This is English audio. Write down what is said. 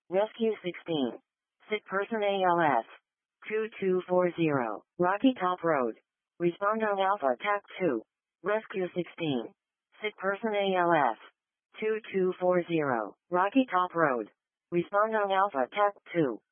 Rescue 16. Sick person ALS. 2240. Rocky Top Road. Respond on Alpha TAC 2. Rescue 16. Sick person ALS. 2240. Rocky Top Road. Respond on Alpha TAC 2.